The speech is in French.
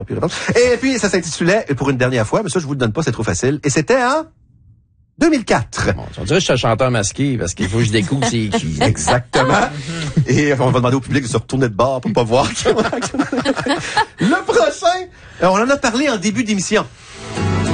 Et puis, ça s'intitulait, pour une dernière fois, mais ça, je vous le donne pas, c'est trop facile. Et c'était en 2004. Bon, on dirait que je suis un chanteur masqué parce qu'il faut que je découvre c'est qui. Exactement. Et on va demander au public de se retourner de bord pour pas voir. Le prochain, on en a parlé en début d'émission.